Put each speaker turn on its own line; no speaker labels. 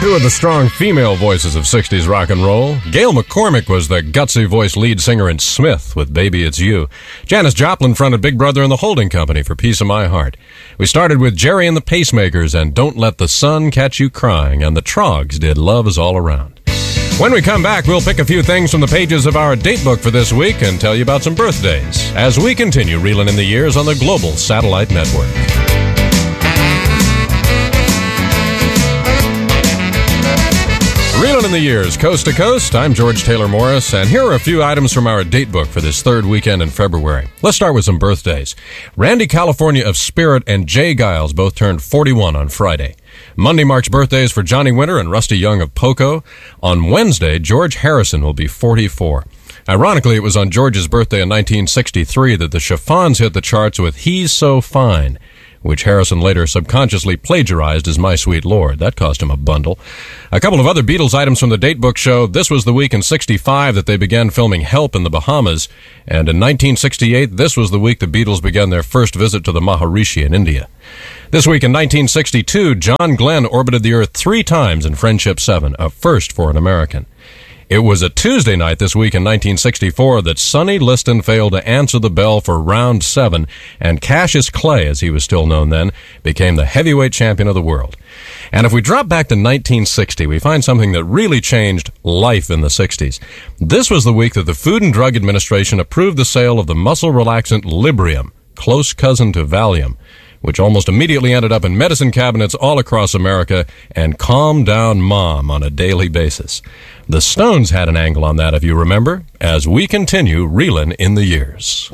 Two of the strong female voices of 60s rock and roll. Gail McCormick was the gutsy voice lead singer in Smith with Baby It's You. Janis Joplin fronted Big Brother and the Holding Company for Piece of My Heart. We started with Jerry and the Pacemakers and Don't Let the Sun Catch You Crying, and the Troggs did Love Is All Around. When we come back, we'll pick a few things from the pages of our date book for this week and tell you about some birthdays as we continue reeling in the years on the Global Satellite Network. Reeling in the years, coast to coast, I'm George Taylor Morris, and here are a few items from our date book for this third weekend in February. Let's start with some birthdays. Randy California of Spirit and Jay Giles both turned 41 on Friday. Monday marks birthdays for Johnny Winter and Rusty Young of Poco. On Wednesday, George Harrison will be 44. Ironically, it was on George's birthday in 1963 that the Chiffons hit the charts with He's So Fine, which Harrison later subconsciously plagiarized as My Sweet Lord. That cost him a bundle. A couple of other Beatles items from the datebook show. This was the week in 65 that they began filming Help in the Bahamas, and in 1968, this was the week the Beatles began their first visit to the Maharishi in India. This week in 1962, John Glenn orbited the Earth 3 times in Friendship 7, a first for an American. It was a Tuesday night this week in 1964 that Sonny Liston failed to answer the bell for round 7, and Cassius Clay, as he was still known then, became the heavyweight champion of the world. And if we drop back to 1960, we find something that really changed life in the 60s. This was the week that the Food and Drug Administration approved the sale of the muscle relaxant Librium, close cousin to Valium, which almost immediately ended up in medicine cabinets all across America and calmed down Mom on a daily basis. The Stones had an angle on that, if you remember, as we continue reeling in the years.